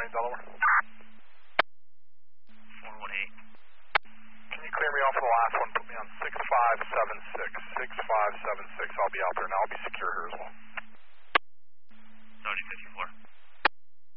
Delaware. 418. Can you clear me off for the last one? Put me on 6576. 6576. I'll be out there, and I'll be secure